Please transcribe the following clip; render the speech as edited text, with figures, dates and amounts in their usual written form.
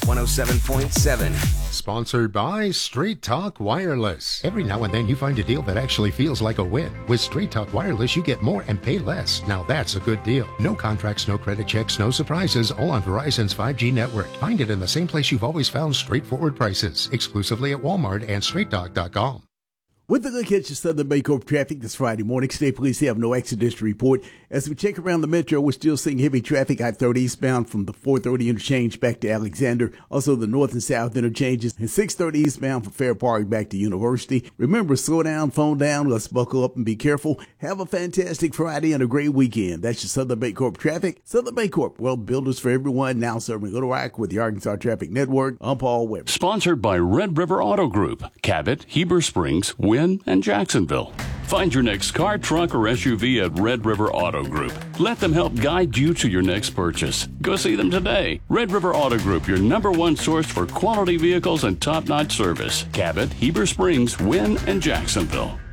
107.7. Sponsored by Straight Talk Wireless. Every now and then you find a deal that actually feels like a win. With Straight Talk Wireless, you get more and pay less. Now that's a good deal. No contracts, no credit checks, no surprises, all on Verizon's 5G network. Find it in the same place you've always found straightforward prices. Exclusively at Walmart and straighttalk.com. With a look at your Southern Baycorp traffic this Friday morning, state police have no accidents to report. As we check around the metro, we're still seeing heavy traffic I-30 eastbound from the 430 interchange back to Alexander. Also, the north and south interchanges and 630 eastbound from Fair Park back to University. Remember, slow down, phone down. Let's buckle up and be careful. Have a fantastic Friday and a great weekend. That's your Southern Baycorp traffic. Southern Baycorp, well, builders for everyone. Now serving Little Rock with the Arkansas Traffic Network. I'm Paul Weber. Sponsored by Red River Auto Group, Cabot, Heber Springs, Wynn, and Jacksonville. Find your next car, truck, or SUV at Red River Auto Group. Let them help guide you to your next purchase. Go see them today. Red River Auto Group, your #1 source for quality vehicles and top-notch service. Cabot, Heber Springs, Wynn, and Jacksonville.